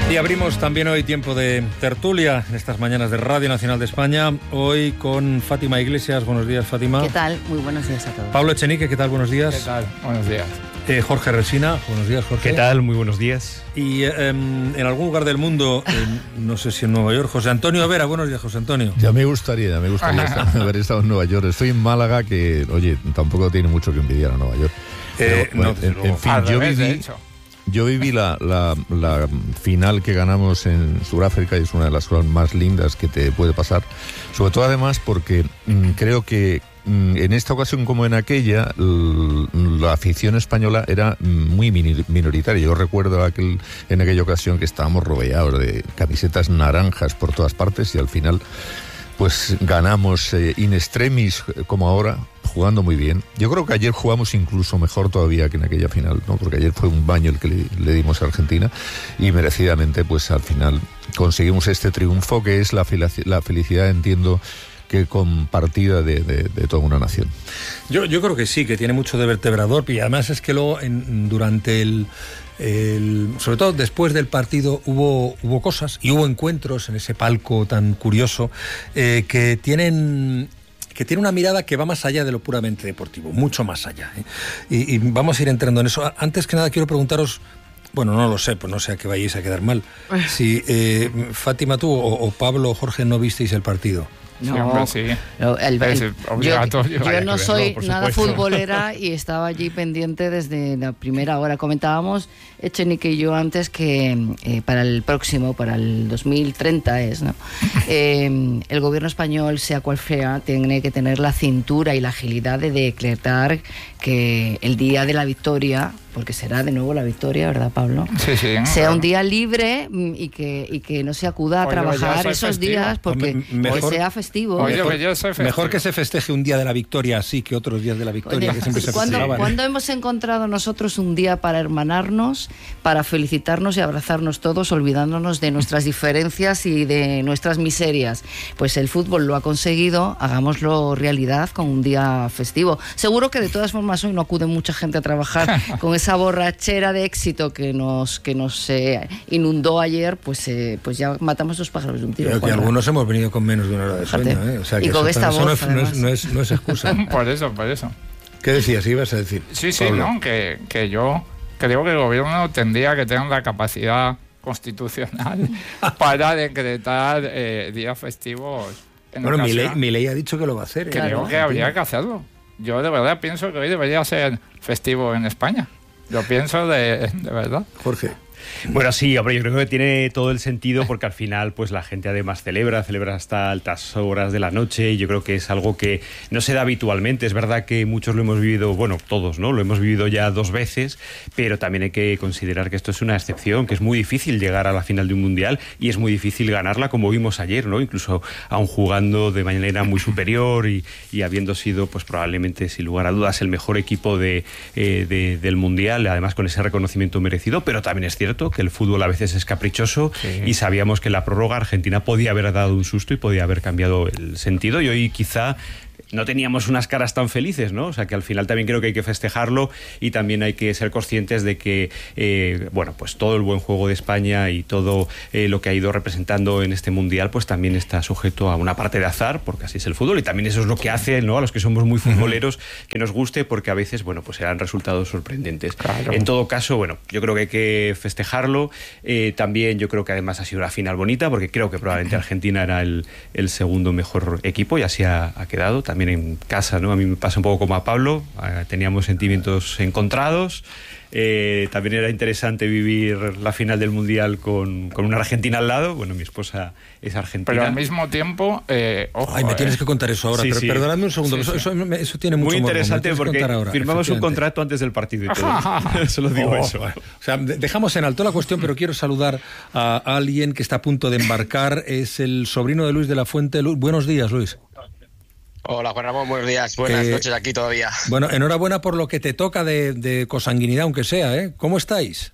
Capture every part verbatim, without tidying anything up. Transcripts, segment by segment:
Y abrimos también hoy tiempo de tertulia en estas mañanas de Radio Nacional de España. Hoy con Fátima Iglesias. Buenos días, Fátima. ¿Qué tal? Muy buenos días a todos. Pablo Echenique, ¿qué tal? Buenos días. ¿Qué tal? Buenos días. Eh, Jorge Resina. Buenos días, Jorge. ¿Qué tal? Muy buenos días. Y eh, en algún lugar del mundo, eh, no sé si en Nueva York, José Antonio Vera. Buenos días, José Antonio. Ya me gustaría, ya me gustaría estar, haber estado en Nueva York. Estoy en Málaga, que, oye, tampoco tiene mucho que envidiar a Nueva York. Eh, Pero, no, bueno, en, en fin, Al yo revés, de viví... hecho. Yo viví la, la, la final que ganamos en Sudáfrica y es una de las cosas más lindas que te puede pasar. Sobre todo, además, porque mmm, creo que mmm, en esta ocasión como en aquella, la afición española era muy minoritaria. Yo recuerdo aquel, en aquella ocasión que estábamos rodeados de camisetas naranjas por todas partes y al final pues ganamos eh, in extremis, como ahora, jugando muy bien. Yo creo que ayer jugamos incluso mejor todavía que en aquella final, ¿no? Porque ayer fue un baño el que le, le dimos a Argentina y merecidamente, pues al final conseguimos este triunfo que es la, felici- la felicidad, entiendo, que compartida de, de, de toda una nación. Yo, yo creo que sí, que tiene mucho de vertebrador y además es que luego en, durante el... El, sobre todo después del partido hubo, hubo cosas y hubo encuentros en ese palco tan curioso eh, que tienen... que tiene una mirada que va más allá de lo puramente deportivo, mucho más allá, ¿eh? y, y vamos a ir entrando en eso. Antes que nada quiero preguntaros, bueno, no lo sé, pues no sé a qué vayáis a quedar mal, si eh, Fátima, tú o, o Pablo o Jorge no visteis el partido. No, sí, hombre, sí. El, el, Es yo, obligatorio. yo no soy por nada supuesto. futbolera y estaba allí pendiente desde la primera hora. Comentábamos, Echenique y yo antes, que eh, para el próximo, para el dos mil treinta es, ¿no? Eh, el gobierno español, sea cual sea, tiene que tener la cintura y la agilidad de decretar que el día de la victoria, porque será de nuevo la victoria, ¿verdad, Pablo? Sí, sí. Sea claro. un día libre y que, y que no se acuda a Oye, trabajar ya esos soy festivo. días porque Hombre, mejor- que sea festivo. Oye, mejor, que yo soy festivo. mejor que se festeje un día de la victoria así que otros días de la victoria, Oye, que siempre se ¿cuándo, festejaban. ¿cuándo hemos encontrado nosotros un día para hermanarnos, para felicitarnos y abrazarnos todos, olvidándonos de nuestras diferencias y de nuestras miserias? Pues el fútbol lo ha conseguido, hagámoslo realidad con un día festivo. Seguro que de todas formas hoy no acude mucha gente a trabajar con esa borrachera de éxito que nos que nos eh, inundó ayer, pues eh, pues ya matamos dos pájaros de un tiro. Creo que Juanra. algunos hemos venido con menos de una hora de Fíjate. sueño, ¿eh? O sea, Y que con eso, esta eso no, voz, es, no, es, además. no, es, no es excusa. Por eso, por eso. ¿Qué decías? ¿Ibas a decir? Sí, sí, Pablo? ¿no? Que, que yo creo que el gobierno tendría que tener la capacidad constitucional para decretar eh, días festivos. En Bueno, mi ley, ocasión. mi ley ha dicho que lo va a hacer. ¿eh? Creo Claro. que habría que hacerlo. Yo de verdad pienso que hoy debería ser festivo en España. Lo pienso de, de verdad. Jorge. Bueno, sí, hombre, yo creo que tiene todo el sentido porque al final pues la gente además celebra, celebra hasta altas horas de la noche y yo creo que es algo que no se da habitualmente. Es verdad que muchos lo hemos vivido, bueno, todos, ¿no? Lo hemos vivido ya dos veces, pero también hay que considerar que esto es una excepción, que es muy difícil llegar a la final de un mundial y es muy difícil ganarla como vimos ayer, ¿no? Incluso aún jugando de manera muy superior y, y habiendo sido pues probablemente, sin lugar a dudas, el mejor equipo de, eh, de, del mundial, además con ese reconocimiento merecido, pero también es cierto que el fútbol a veces es caprichoso sí. Y sabíamos que la prórroga Argentina podía haber dado un susto y podía haber cambiado el sentido y hoy quizá no teníamos unas caras tan felices, ¿no? O sea que al final también creo que hay que festejarlo y también hay que ser conscientes de que, eh, bueno, pues todo el buen juego de España y todo eh, lo que ha ido representando en este Mundial, pues también está sujeto a una parte de azar, porque así es el fútbol y también eso es lo que hace, ¿no? A los que somos muy futboleros, que nos guste, porque a veces, bueno, pues serán resultados sorprendentes. Claro. En todo caso, bueno, yo creo que hay que festejarlo. Eh, también yo creo que además ha sido una final bonita, porque creo que probablemente Argentina era el, el segundo mejor equipo y así ha, ha quedado. También en casa, ¿no? A mí me pasa un poco como a Pablo, eh, teníamos sentimientos encontrados. Eh, también era interesante vivir la final del Mundial con, con una Argentina al lado. Bueno, mi esposa es argentina. Pero al mismo tiempo, eh, ojo, Ay, me eh. tienes que contar eso ahora, Sí, pero sí. perdonadme un segundo, Sí, eso, sí. eso, eso, eso tiene mucho muy interesante morbo, porque ahora, firmamos un contrato antes del partido y todo. Solo digo Oh, eso. bueno. O sea, dejamos en alto la cuestión, pero quiero saludar a alguien que está a punto de embarcar. Es el sobrino de Luis de la Fuente. Luis, buenos días, Luis. Hola, Juan Ramón, buenos días. Buenas Eh, noches aquí todavía. Bueno, enhorabuena por lo que te toca de, de consanguinidad, aunque sea, ¿eh? ¿Cómo estáis?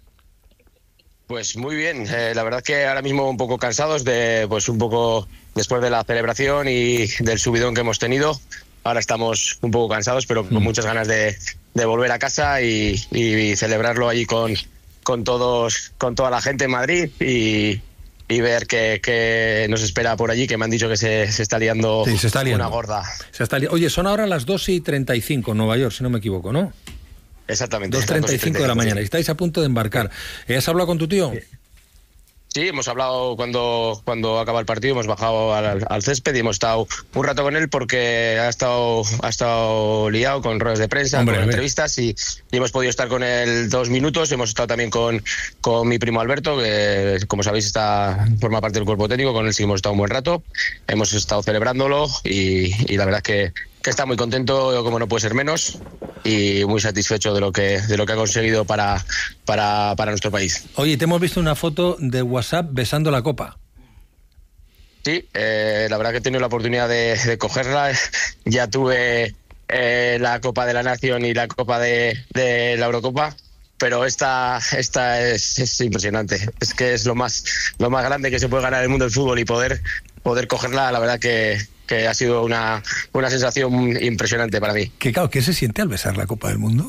Pues muy bien, eh, la verdad que ahora mismo un poco cansados de, pues un poco después de la celebración y del subidón que hemos tenido. Ahora estamos un poco cansados, pero con muchas ganas de, de volver a casa y, y celebrarlo allí con, con todos, con toda la gente en Madrid y, y ver qué, qué nos espera por allí, que me han dicho que se, se está liando sí, se está liando. una gorda. Se está li- Oye, son ahora las dos y treinta y cinco en Nueva York, si no me equivoco, ¿no? Exactamente. dos y treinta y cinco de la mañana, y estáis a punto de embarcar. ¿Has hablado con tu tío? Sí. Sí, hemos hablado cuando, cuando acaba el partido, hemos bajado al, al césped y hemos estado un rato con él porque ha estado, ha estado liado con ruedas de prensa, Hombre, con entrevistas y, y hemos podido estar con él dos minutos. Hemos estado también con, con mi primo Alberto, que como sabéis está forma parte del cuerpo técnico, con él sí hemos estado un buen rato. Hemos estado celebrándolo y, y la verdad es que, que está muy contento, como no puede ser menos, y muy satisfecho de lo que de lo que ha conseguido para, para, para nuestro país. Oye, te hemos visto una foto de WhatsApp besando la copa. Sí, eh, la verdad que he tenido la oportunidad de, de cogerla. Ya tuve eh, la Copa de la Nación y la Copa de, de la Eurocopa, pero esta esta es, es impresionante. Es que es lo más lo más grande que se puede ganar en el mundo del fútbol y poder poder cogerla, la verdad que que ha sido una, una sensación impresionante para mí. ¿Qué, claro, ¿Qué se siente al besar la Copa del Mundo?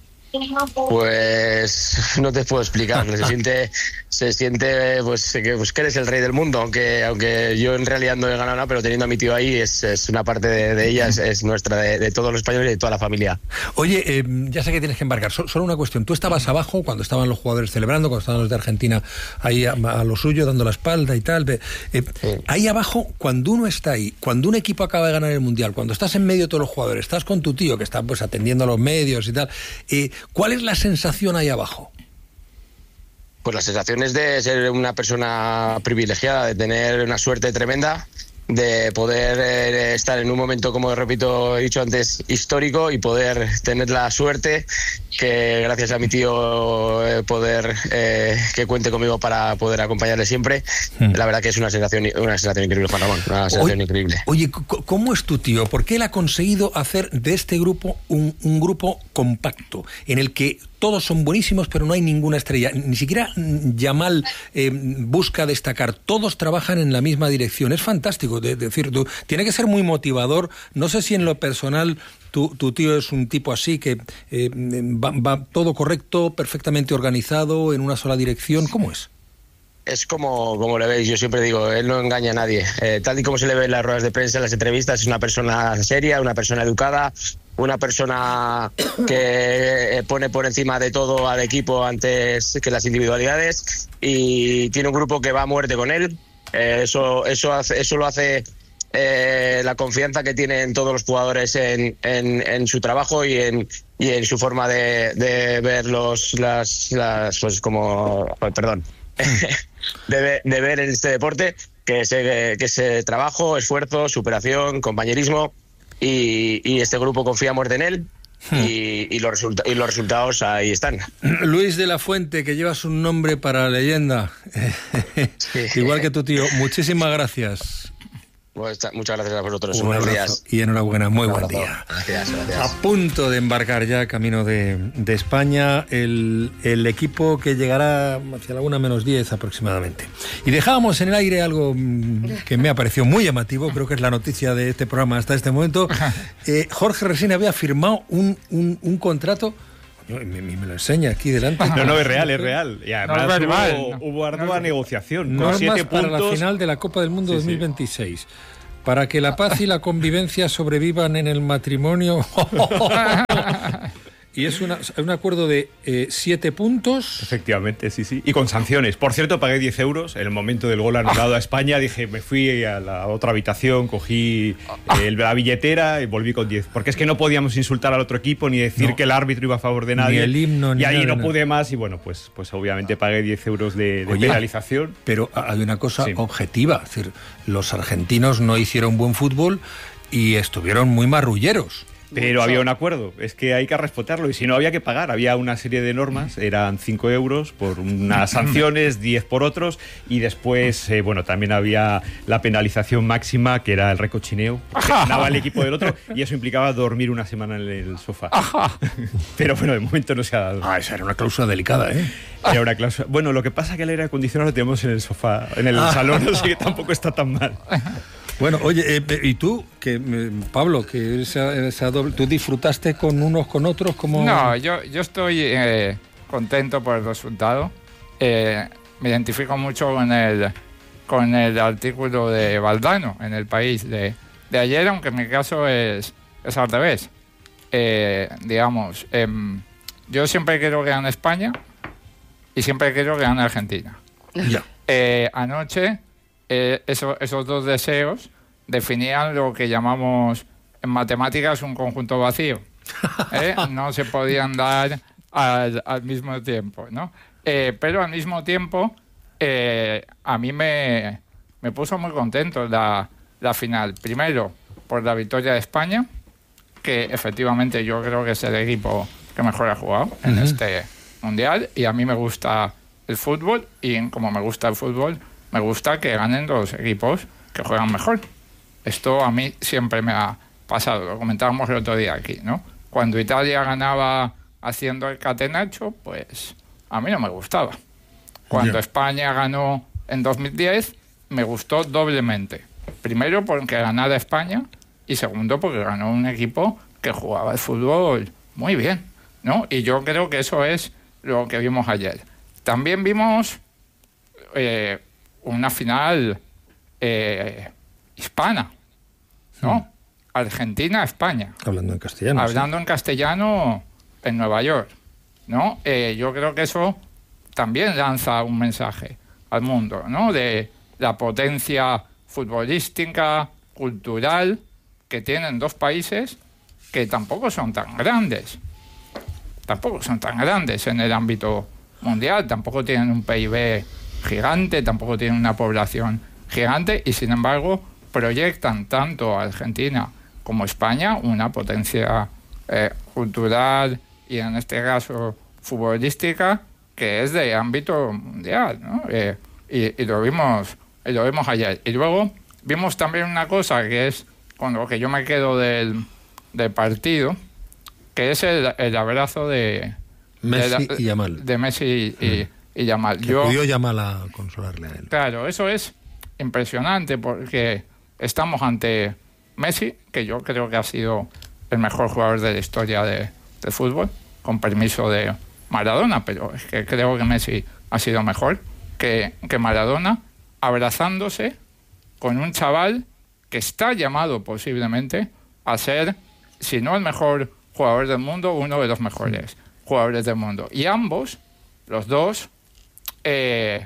Pues no te puedo explicar. Se siente, se siente pues que, pues que eres el rey del mundo, aunque aunque yo en realidad no he ganado nada, pero teniendo a mi tío ahí es, es una parte de, de ella, es, es nuestra, de, de todos los españoles y de toda la familia. Oye, eh, ya sé que tienes que embarcar. So, solo una cuestión. Tú estabas abajo cuando estaban los jugadores celebrando, cuando estaban los de Argentina ahí a, a lo suyo, dando la espalda y tal. Eh, sí. Ahí abajo, cuando uno está ahí, cuando un equipo acaba de ganar el Mundial, cuando estás en medio de todos los jugadores, estás con tu tío que está pues atendiendo a los medios y tal, eh, ¿cuál es la sensación ahí abajo? Pues la sensación es de ser una persona privilegiada, de tener una suerte tremenda, de poder eh, estar en un momento, como repito, he dicho antes, histórico, y poder tener la suerte que gracias a mi tío eh, poder eh, que cuente conmigo para poder acompañarle siempre. Mm. La verdad que es una sensación una sensación increíble, Juan Ramón, una sensación oye, increíble. Oye, ¿cómo es tu tío? Porque él ha conseguido hacer de este grupo un, un grupo compacto en el que todos son buenísimos, pero no hay ninguna estrella. Ni siquiera Yamal eh, busca destacar. Todos trabajan en la misma dirección. Es fantástico. De, de decir, tú, tiene que ser muy motivador. No sé si en lo personal tu, tu tío es un tipo así, que eh, va, va todo correcto, perfectamente organizado, en una sola dirección. ¿Cómo es? Es como, como le veis, yo siempre digo, él no engaña a nadie. Eh, tal y como se le ve en las ruedas de prensa, en las entrevistas, es una persona seria, una persona educada, una persona que pone por encima de todo al equipo antes que las individualidades, y tiene un grupo que va a muerte con él. Eh, eso, eso, hace, eso lo hace eh, la confianza que tienen todos los jugadores en, en, en su trabajo y en, y en su forma de, de ver los, las, las, pues como, perdón, de, de ver en este deporte que ese, que ese trabajo, esfuerzo, superación, compañerismo, y, y este grupo confía a muerte en él. Y, y, los resulta- y los resultados ahí están. Luis de la Fuente, que llevas un nombre para leyenda. Sí. Igual que tu tío, muchísimas gracias. Pues, muchas gracias a vosotros. Un Buenos abrazo días. Y enhorabuena, muy Un buen abrazo. día. Gracias, gracias. A punto de embarcar ya camino de, de España el, el equipo que llegará hacia la una menos diez aproximadamente. Y dejábamos en el aire algo que me ha parecido muy llamativo, creo que es la noticia de este programa hasta este momento. Eh, Jorge Resina había firmado un, un, un contrato. Me, me, me lo enseña aquí delante. No, no, es real, es real. Y además no es verbal, hubo, no. hubo ardua No, negociación. Con Normas siete para puntos. la final de la Copa del Mundo Sí, dos mil veintiséis. Para que la paz y la convivencia sobrevivan en el matrimonio. Y es una, un acuerdo de eh, siete puntos. Efectivamente, sí, sí. Y con sanciones. Por cierto, pagué diez euros. En el momento del gol anulado a España, dije, me fui a la otra habitación, cogí eh, la billetera y volví con diez. Porque es que no podíamos insultar al otro equipo ni decir No. que el árbitro iba a favor de nadie. Ni el himno, ni Y ahí nada, no nada. pude más y bueno, pues, pues obviamente pagué diez euros de, de Oye, penalización. Pero hay una cosa Sí. objetiva. Es decir, los argentinos no hicieron buen fútbol y estuvieron muy marrulleros. Pero había un acuerdo, es que hay que respetarlo y si no había que pagar, había una serie de normas, eran cinco euros por unas sanciones, diez por otros y después, eh, bueno, también había la penalización máxima que era el recochineo, que ganaba el equipo del otro y eso implicaba dormir una semana en el sofá. Pero bueno, de momento no se ha dado. Ah, esa era una cláusula delicada, ¿eh? Era una cláusula. Bueno, lo que pasa es que el aire acondicionado lo tenemos en el sofá, en el salón, así que tampoco está tan mal. Bueno, oye, eh, ¿y tú, que eh, Pablo, que esa, esa doble, tú disfrutaste con unos con otros como? No, yo, yo estoy eh, contento por el resultado. Eh, me identifico mucho con el, con el artículo de Valdano en El País de, de ayer, aunque en mi caso es, es al revés. Eh, digamos, eh, yo siempre quiero que gane España y siempre quiero que gane Argentina. Ya. Eh, anoche eh, eso, esos dos deseos definían lo que llamamos en matemáticas un conjunto vacío. ¿Eh? No se podían dar al, al mismo tiempo, ¿no? Eh, pero al mismo tiempo eh, a mí me, me puso muy contento la, la final. Primero, por la victoria de España, que efectivamente yo creo que es el equipo que mejor ha jugado uh-huh. en este Mundial, y a mí me gusta el fútbol, y como me gusta el fútbol, me gusta que ganen los equipos que juegan mejor. Esto a mí siempre me ha pasado, lo comentábamos el otro día aquí, ¿no? Cuando Italia ganaba haciendo el catenaccio, pues a mí no me gustaba. Cuando yeah. España ganó en dos mil diez, me gustó doblemente. Primero porque ganara España, y segundo porque ganó un equipo que jugaba el fútbol muy bien, ¿no? Y yo creo que eso es lo que vimos ayer. También vimos eh, una final eh, hispana, ¿no? Mm. Argentina-España. Hablando en castellano. Hablando sí. en castellano en Nueva York, ¿no? Eh, yo creo que eso también lanza un mensaje al mundo, ¿no? De la potencia futbolística, cultural, que tienen dos países que tampoco son tan grandes. Tampoco son tan grandes en el ámbito mundial, tampoco tienen un P I B gigante, tampoco tienen una población gigante, y sin embargo proyectan tanto a Argentina como España una potencia eh, cultural y en este caso futbolística que es de ámbito mundial, ¿no? Eh, y, y lo vimos y lo vimos ayer. Y luego vimos también una cosa que es con lo que yo me quedo del, del partido, que es el, el abrazo de Messi de, y Yamal. De Messi y, y, y Yamal. Que yo, pudió Yamal a consolarle a él. Claro, eso es impresionante porque estamos ante Messi, que yo creo que ha sido el mejor jugador de la historia de, del fútbol, con permiso de Maradona, pero es que creo que Messi ha sido mejor que, que Maradona, abrazándose con un chaval que está llamado posiblemente a ser, si no el mejor jugador del mundo, uno de los mejores jugadores del mundo. Y ambos, los dos, eh,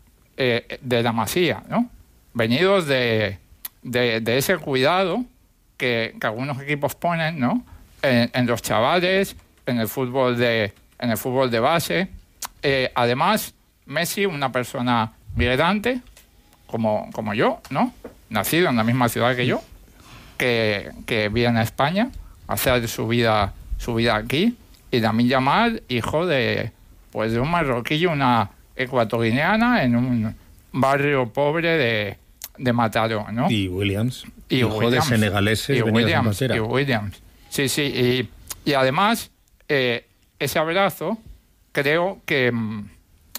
eh, de la Masía, ¿no? Venidos de, de, de ese cuidado que, que algunos equipos ponen, ¿no? En, en los chavales, en el fútbol de, en el fútbol de base. Eh, además, Messi, una persona migrante, como, como yo, ¿no? Nacido en la misma ciudad que yo, que, que viene a España a hacer su vida, su vida aquí, y Lamine Yamal, hijo de, pues de un marroquí y una ecuatoriana en un barrio pobre de, de Mataró, ¿no? Y Williams, y hijo Williams, de senegaleses y venidos Williams, en y Williams. Sí, sí, y, y además eh, ese abrazo creo que mmm,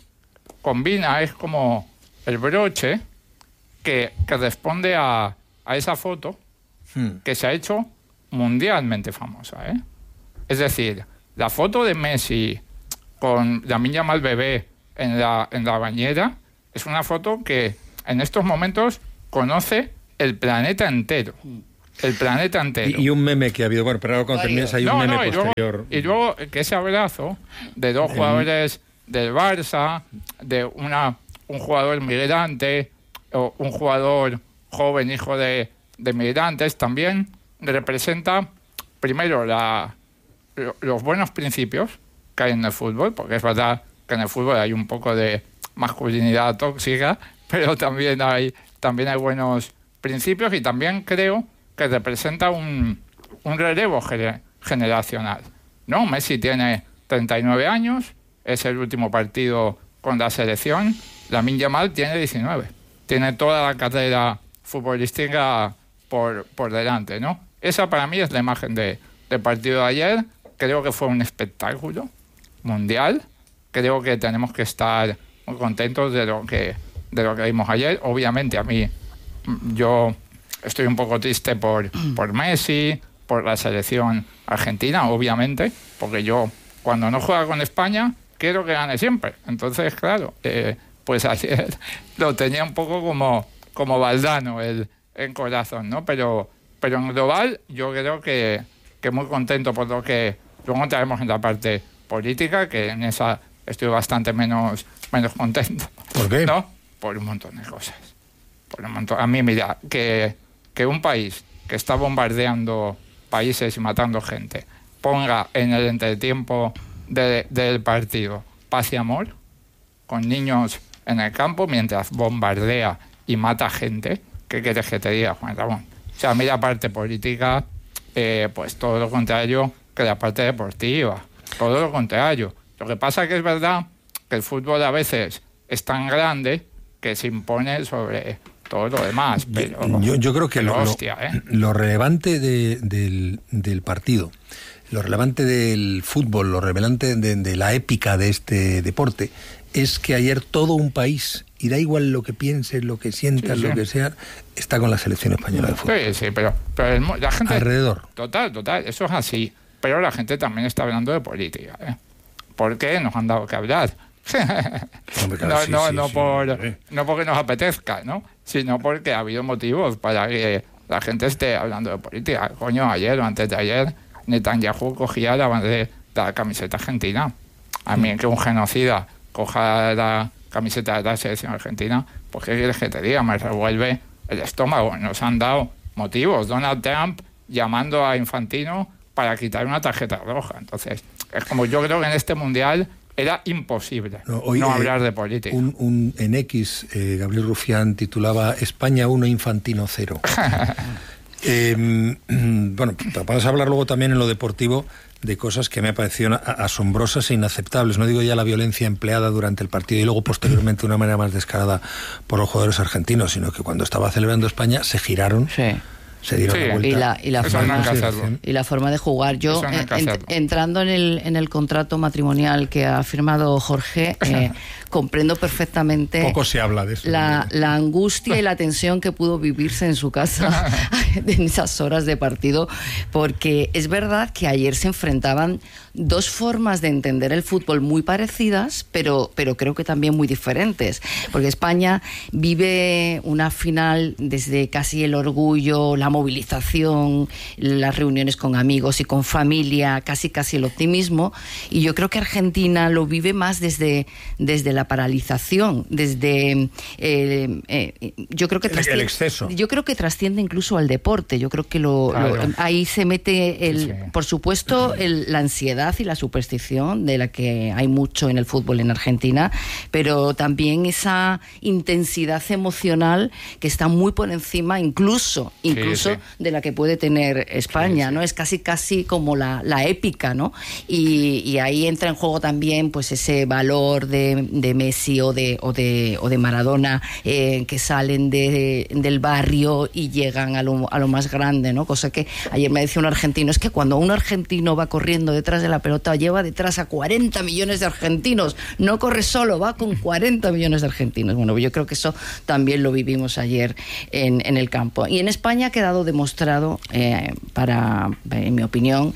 combina, es como el broche que, que responde a, a esa foto hmm. que se ha hecho mundialmente famosa, ¿eh? Es decir, la foto de Messi con Lamine Yamal bebé en la, en la bañera es una foto que en estos momentos conoce el planeta entero. El planeta entero. Y, y un meme que ha habido, bueno, pero ahora cuando termines hay un no, meme no, y posterior. Luego, y luego que ese abrazo de dos jugadores del Barça, de una un jugador migrante, o un jugador joven, hijo de, de migrantes, también representa primero la, los buenos principios que hay en el fútbol, porque es verdad que en el fútbol hay un poco de masculinidad tóxica, pero también hay, también hay buenos principios, y también creo que representa un, un relevo gener, generacional, ¿no? Messi tiene treinta y nueve años, es el último partido con la selección. Lamine Yamal tiene diecinueve. Tiene toda la carrera futbolística por, por delante, ¿no? Esa para mí es la imagen de, del partido de ayer. Creo que fue un espectáculo mundial. Creo que tenemos que estar muy contentos de lo que, de lo que vimos ayer. Obviamente a mí, yo estoy un poco triste por, por Messi, por la selección argentina, obviamente, porque yo cuando no juega con España quiero que gane siempre. Entonces, claro, eh, pues ayer lo tenía un poco como, como Valdano el, el corazón, ¿no? Pero, pero en global yo creo que, que muy contento por lo que luego entraremos en la parte política, que en esa estoy bastante menos, menos contento. ¿Por qué? ¿No? Por un montón de cosas. Por un montón. A mí, mira, que, que un país que está bombardeando países y matando gente ponga en el entretiempo de, del partido paz y amor, con niños en el campo, mientras bombardea y mata gente, ¿qué quieres que te diga, Juan Ramón? O sea, a mí la parte política, eh, pues todo lo contrario que la parte deportiva, todo lo contrario. Lo que pasa es que es verdad que el fútbol a veces es tan grande que se impone sobre todo lo demás, pero yo, yo creo que pero lo, hostia, ¿eh? lo relevante de, del, del partido, lo relevante del fútbol, lo relevante de, de la épica de este deporte, es que ayer todo un país, y da igual lo que pienses, lo que sientas, sí, sí. lo que sea, está con la selección española de fútbol. Sí, sí, pero, pero el, la gente... Alrededor. Total, total, eso es así. Pero la gente también está hablando de política, ¿eh? Porque nos han dado que hablar. Hombre, claro, no, sí, no, sí, no, sí, por, sí. no porque nos apetezca, ¿no? Sino porque ha habido motivos para que la gente esté hablando de política. Coño, ayer o antes de ayer, Netanyahu cogía la, de la camiseta argentina. A mí, que un genocida coja la camiseta de la selección argentina, pues ¿qué quieres que te diga? Me revuelve el estómago. Nos han dado motivos. Donald Trump llamando a Infantino para quitar una tarjeta roja. Entonces, es como yo creo que en este mundial era imposible no, hoy, no hablar eh, de política. Un, un, en X, eh, Gabriel Rufián titulaba España uno, Infantino cero. eh, bueno, vamos a hablar luego también en lo deportivo de cosas que me parecieron asombrosas e inaceptables. No digo ya la violencia empleada durante el partido y luego posteriormente de una manera más descarada por los jugadores argentinos, sino que cuando estaba celebrando España se giraron. Sí. Se dieron sí, la vuelta. Y la, y, la forma, no y la forma de jugar. Yo, no en, entrando en el, en el contrato matrimonial que ha firmado Jorge, eh, comprendo perfectamente poco se habla de eso, la, la angustia y la tensión que pudo vivirse en su casa en esas horas de partido, porque es verdad que ayer se enfrentaban dos formas de entender el fútbol muy parecidas, pero, pero creo que también muy diferentes, porque España vive una final desde casi el orgullo, la movilización, las reuniones con amigos y con familia, casi casi el optimismo, y yo creo que Argentina lo vive más desde, desde la paralización, desde eh, eh, yo creo que el, el exceso. Yo creo que trasciende incluso al deporte. Yo creo que lo, claro. lo ahí se mete el, sí. por supuesto, el, la ansiedad y la superstición, de la que hay mucho en el fútbol en Argentina, pero también esa intensidad emocional que está muy por encima, incluso, incluso sí, sí. de la que puede tener España, sí, sí. ¿no? Es casi casi como la, la épica, ¿no? Y, y ahí entra en juego también pues ese valor de, de Messi o de, o de, o de Maradona, eh, que salen de, de, del barrio y llegan a lo, a lo más grande, ¿no? Cosa que ayer me decía un argentino, es que cuando un argentino va corriendo detrás de la pelota, lleva detrás a cuarenta millones de argentinos, no corre solo, va con cuarenta millones de argentinos. Bueno, yo creo que eso también lo vivimos ayer en, en el campo. Y en España ha quedado demostrado, eh, para, en mi opinión,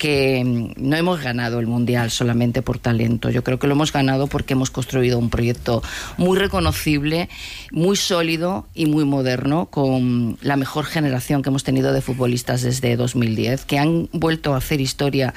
que no hemos ganado el Mundial solamente por talento. Yo creo que lo hemos ganado porque hemos construido un proyecto muy reconocible, muy sólido y muy moderno, con la mejor generación que hemos tenido de futbolistas desde dos mil diez, que han vuelto a hacer historia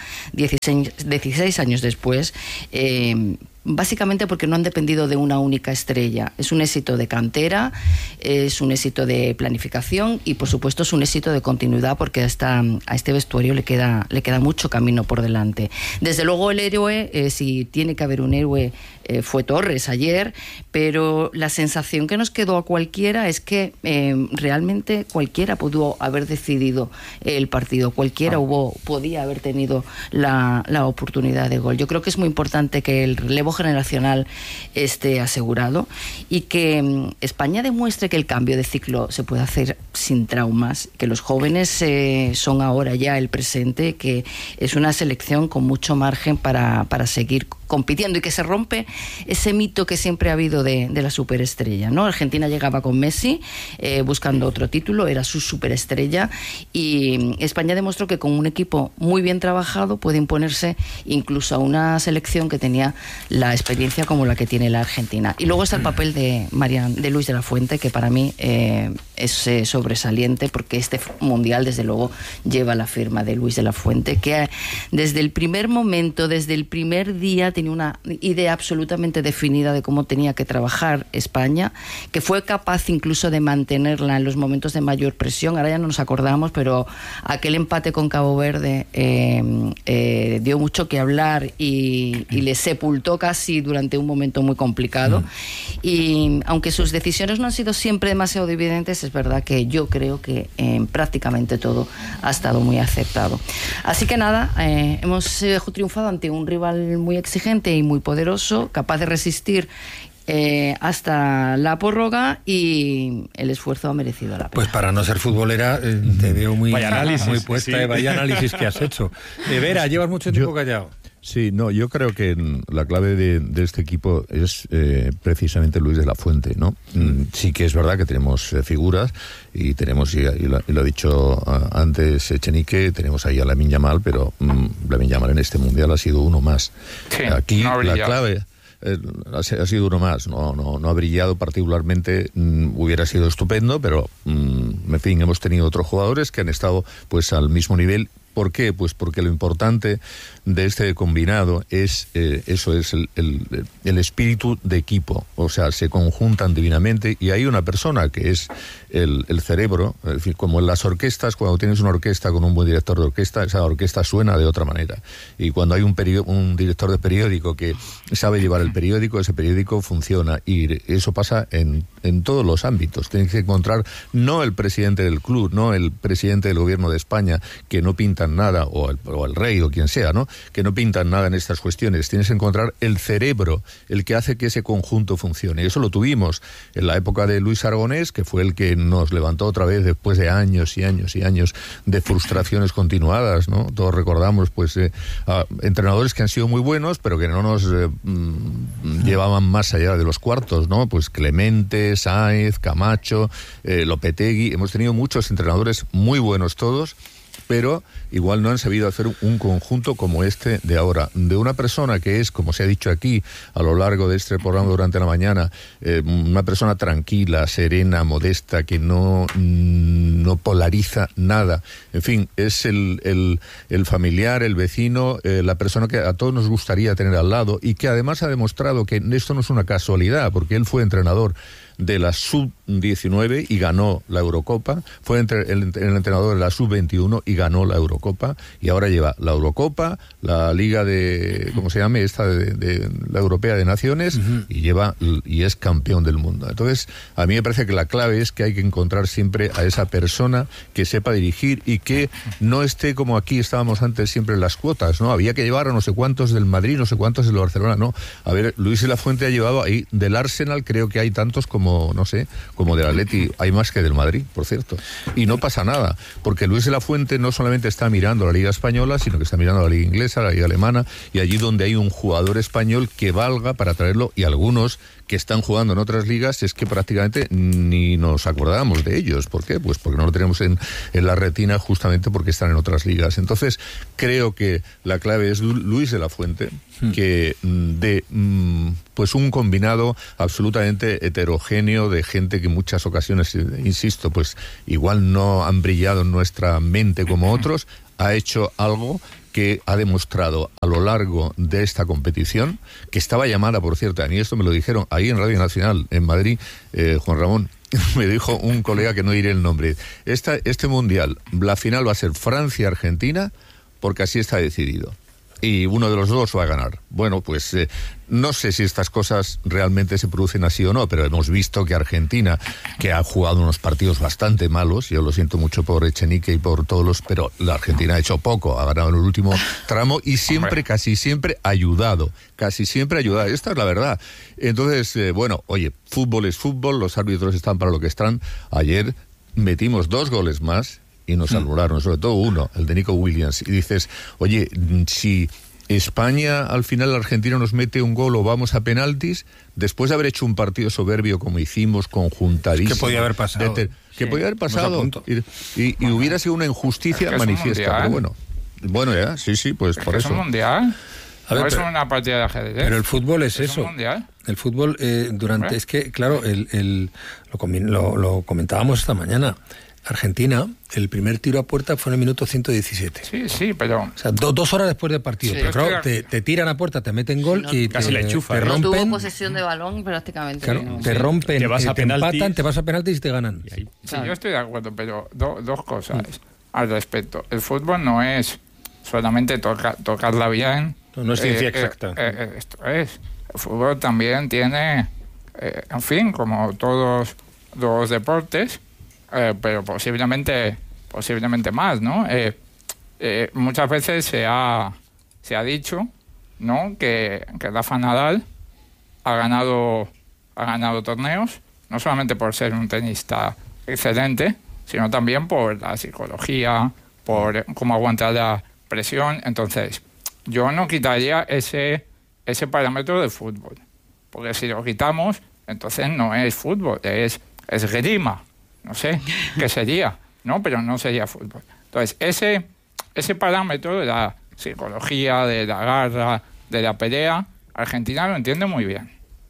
dieciséis años después, eh, básicamente porque no han dependido de una única estrella. Es un éxito de cantera, es un éxito de planificación y, por supuesto, es un éxito de continuidad, porque hasta a este vestuario le queda, le queda mucho camino por delante. Desde luego el héroe, eh, si tiene que haber un héroe, eh, fue Torres ayer, pero la sensación que nos quedó a cualquiera es que eh, realmente cualquiera pudo haber decidido el partido, cualquiera ah. hubo, podía haber tenido la, la oportunidad de gol. Yo creo que es muy importante que el relevo generacional esté asegurado y que um, España demuestre que el cambio de ciclo se puede hacer sin traumas, que los jóvenes eh, son ahora ya el presente, que es una selección con mucho margen para, para seguir compitiendo y que se rompe ese mito que siempre ha habido de, de la superestrella, ¿no? Argentina llegaba con Messi eh, buscando otro título, era su superestrella, y España demostró que con un equipo muy bien trabajado puede imponerse incluso a una selección que tenía la experiencia como la que tiene la Argentina. Y luego está el papel de, Marian, de Luis de la Fuente, que para mí eh, es eh, sobresaliente, porque este mundial desde luego lleva la firma de Luis de la Fuente, que desde el primer momento, desde el primer día tenía una idea absolutamente definida de cómo tenía que trabajar España, que fue capaz incluso de mantenerla en los momentos de mayor presión. Ahora ya no nos acordamos, pero aquel empate con Cabo Verde eh, eh, dio mucho que hablar y, y le sepultó casi durante un momento muy complicado. Mm. Y aunque sus decisiones no han sido siempre demasiado evidentes, es verdad que yo creo que en prácticamente todo ha estado muy aceptado. Así que nada, eh, hemos eh, triunfado ante un rival muy exigente y muy poderoso, capaz de resistir Eh, hasta la prórroga, y el esfuerzo ha merecido la pena. Pues para no ser futbolera, eh, te veo muy, vaya análisis, muy puesta, sí. eh, vaya análisis que has hecho. Eh, Vera, llevas mucho tiempo Yo, callado. Sí, no, yo creo que la clave de, de este equipo es eh, precisamente Luis de la Fuente, ¿no? Mm, sí que es verdad que tenemos eh, figuras y tenemos, y, y, lo, y lo ha dicho uh, antes Echenique, tenemos ahí a Lamine Yamal, pero um, Lamine Yamal en este mundial ha sido uno más. Sí, Aquí no la clave eh, ha, ha sido uno más, no, no, no ha brillado particularmente, mm, hubiera sido estupendo, pero mm, en fin, hemos tenido otros jugadores que han estado pues al mismo nivel. ¿Por qué? Pues porque lo importante de este combinado es eh, eso, es el, el, el espíritu de equipo. O sea, se conjuntan divinamente y hay una persona que es el, el cerebro. Es decir, como en las orquestas, cuando tienes una orquesta con un buen director de orquesta, esa orquesta suena de otra manera. Y cuando hay un, perio- un director de periódico que sabe llevar el periódico, ese periódico funciona. Y eso pasa en, en todos los ámbitos. Tienes que encontrar no el presidente del club, no el presidente del gobierno de España, que no pinta nada, o el, o el rey o quien sea, ¿no? Que no pintan nada en estas cuestiones. Tienes que encontrar el cerebro, el que hace que ese conjunto funcione. Y eso lo tuvimos en la época de Luis Aragonés, que fue el que nos levantó otra vez después de años y años y años de frustraciones continuadas, ¿no? Todos recordamos pues eh, a entrenadores que han sido muy buenos, pero que no nos eh, mm, llevaban más allá de los cuartos, ¿no? Pues Clemente, Sáenz, Camacho, eh, Lopetegui. Hemos tenido muchos entrenadores muy buenos todos, pero igual no han sabido hacer un conjunto como este de ahora, de una persona que es, como se ha dicho aquí a lo largo de este programa durante la mañana, eh, una persona tranquila, serena, modesta, que no, no polariza nada. En fin, es el, el, el familiar, el vecino, eh, la persona que a todos nos gustaría tener al lado, y que además ha demostrado que esto no es una casualidad, porque él fue entrenador de la sub diecinueve y ganó la Eurocopa, fue entre, el, el entrenador de la sub veintiuno y ganó la Eurocopa, y ahora lleva la Eurocopa, la Liga de, ¿cómo se llame? Esta de, de la Europea de Naciones, uh-huh. y lleva y es campeón del mundo. Entonces, a mí me parece que la clave es que hay que encontrar siempre a esa persona que sepa dirigir y que no esté como aquí estábamos antes siempre en las cuotas, ¿no? Había que llevar a no sé cuántos del Madrid, no sé cuántos del Barcelona, no. A ver, Luis de la Fuente ha llevado ahí, del Arsenal creo que hay tantos como como, no sé, como del Atleti, hay más que del Madrid, por cierto. Y no pasa nada, porque Luis de la Fuente no solamente está mirando la Liga Española, sino que está mirando la Liga Inglesa, la Liga Alemana, y allí donde hay un jugador español que valga para traerlo, y algunos que están jugando en otras ligas, es que prácticamente ni nos acordamos de ellos. ¿Por qué? Pues porque no lo tenemos en, en la retina, justamente porque están en otras ligas. Entonces, creo que la clave es Luis de la Fuente, que de pues un combinado absolutamente heterogéneo de gente que en muchas ocasiones, insisto, pues igual no han brillado en nuestra mente como otros, ha hecho algo que ha demostrado a lo largo de esta competición, que estaba llamada, por cierto, a mí esto me lo dijeron ahí en Radio Nacional, en Madrid, eh, Juan Ramón, me dijo un colega que no diré el nombre, Esta, este Mundial, la final va a ser Francia-Argentina, porque así está decidido. Y uno de los dos va a ganar. Bueno, pues eh, no sé si estas cosas realmente se producen así o no, pero hemos visto que Argentina, que ha jugado unos partidos bastante malos, yo lo siento mucho por Echenique y por todos los, pero la Argentina ha hecho poco, ha ganado en el último tramo y siempre, casi siempre ayudado, casi siempre ayudado. Esta es la verdad. Entonces, eh, bueno, oye, fútbol es fútbol, los árbitros están para lo que están. Ayer metimos dos goles más y nos anularon, sobre todo uno, el de Nico Williams. Y dices, oye, si España, al final, el argentino nos mete un gol o vamos a penaltis, después de haber hecho un partido soberbio como hicimos, conjuntadísimo. Es que podía haber pasado. De, que sí. podía haber pasado. Y, y, y hubiera sido una injusticia es que manifiesta. Pero bueno, bueno, ya, sí, sí, pues es por que eso. Es un mundial. A ver, no pero, es una partida de ajedrez. Pero el fútbol es, es eso. Un mundial. El fútbol, eh, durante. ¿Eh? Es que, claro, el, el, lo, lo, lo comentábamos esta mañana. Argentina, el primer tiro a puerta fue en el minuto ciento diecisiete. Sí, sí, pero... O sea, do, dos horas después del partido. Sí. Pero claro, Estoy- te, te tiran a puerta, te meten gol No, y casi te, le enchufa, te ¿eh? No rompen. tuvo posesión de balón prácticamente. Claro, no. te Sí. rompen, Te vas eh, a te penaltis. empatan, te vas a penaltis y te ganan. Y ahí- Sí, Claro. yo estoy de acuerdo, pero do- dos cosas al respecto. El fútbol no es solamente toca, tocarla bien. No, no es ciencia exacta. eh, eh, esto es. El fútbol también tiene, eh, en fin, como todos los deportes, eh, pero posiblemente, posiblemente más, ¿no? Eh, eh, muchas veces se ha, se ha dicho, ¿no? Que, que Rafa Nadal ha ganado, ha ganado torneos, no solamente por ser un tenista excelente, sino también por la psicología, por cómo aguanta la presión. Entonces, yo no quitaría ese, ese parámetro del fútbol, porque si lo quitamos, entonces no es fútbol, es esgrima, no sé qué sería, ¿no? Pero no sería fútbol. Entonces, ese, ese parámetro de la psicología, de la garra, de la pelea, Argentina lo entiende muy bien.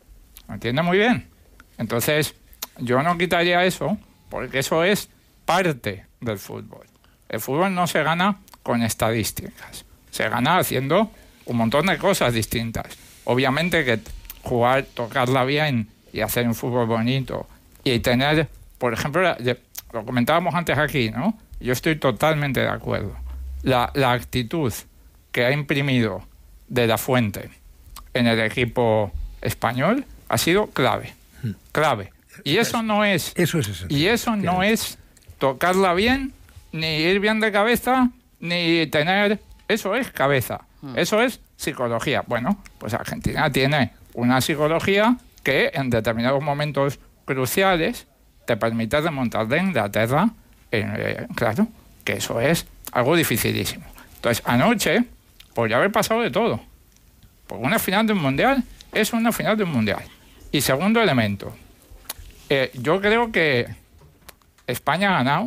Lo entiende muy bien. Entonces, yo no quitaría eso, porque eso es parte del fútbol. El fútbol no se gana con estadísticas, se gana haciendo un montón de cosas distintas. Obviamente que jugar, tocarla bien y hacer un fútbol bonito y tener, por ejemplo, la, lo comentábamos antes aquí, ¿no? Yo estoy totalmente de acuerdo. La, la actitud que ha imprimido De La Fuente en el equipo español ha sido clave, clave. Y eso no es, Eso es esencial. y eso no es tocarla bien, ni ir bien de cabeza, ni tener... Eso es cabeza, eso es psicología. Bueno, pues Argentina tiene una psicología que en determinados momentos cruciales te permite remontar de Inglaterra, eh, claro, que eso es algo dificilísimo. Entonces, anoche podría haber pasado de todo. Porque una final de un mundial es una final de un mundial. Y segundo elemento, eh, yo creo que España ha ganado,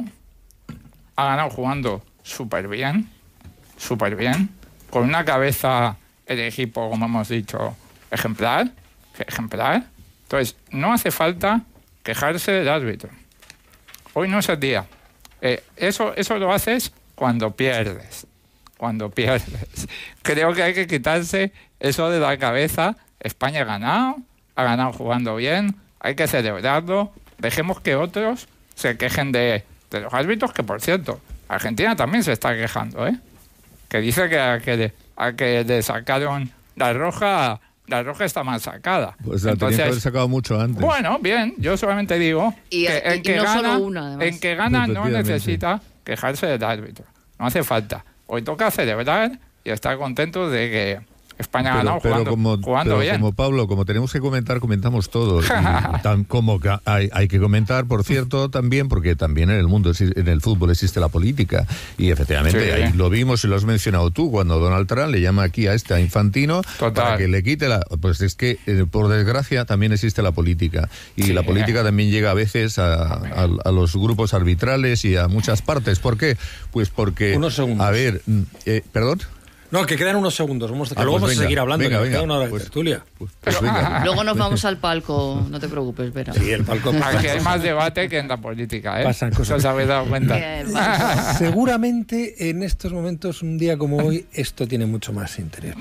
ha ganado jugando súper bien, súper bien, con una cabeza, el equipo, como hemos dicho, ejemplar, ejemplar. Entonces, no hace falta quejarse del árbitro. Hoy no es el día. Eh, eso, eso lo haces cuando pierdes, cuando pierdes. Creo que hay que quitarse eso de la cabeza. España ha ganado, ha ganado jugando bien, hay que celebrarlo. Dejemos que otros se quejen de, de los árbitros, que por cierto, Argentina también se está quejando, ¿eh? Que dice que a que, le, a que le sacaron la roja, la roja está mal sacada. Pues la tenían que haber sacado mucho antes. Bueno, bien, yo solamente digo Y, que en y que no gana, solo una, además. en que gana no Efectivamente. necesita quejarse del árbitro. No hace falta. Hoy toca celebrar y estar contentos de que España ha Pero, ganado pero jugando, como, jugando pero bien. como Pablo, como tenemos que comentar, comentamos todo. Y tan como que hay, hay que comentar, por cierto, también, porque también en el mundo, exi- en el fútbol existe la política. Y efectivamente, Sí. ahí lo vimos y lo has mencionado tú, cuando Donald Trump le llama aquí a este, a Infantino, Total. para que le quite la... Pues es que, eh, por desgracia, también existe la política. Y Sí. la política también llega a veces a, a, a los grupos arbitrales y a muchas partes. ¿Por qué? Pues porque... Unos segundos. A ver, mm, eh, ¿perdón? No, que quedan unos segundos. Vamos, que Ah, luego pues vamos venga, a seguir hablando. venga, que venga. queda una hora de Pues- tertulia. Pues, pues venga. Luego nos vamos al palco, no te preocupes, Vera. Sí, el palco. Aquí hay más debate que en la política, ¿eh? Pasan cosas. ¿Os habéis dado cuenta? Bien. Seguramente en estos momentos, un día como hoy, esto tiene mucho más interés.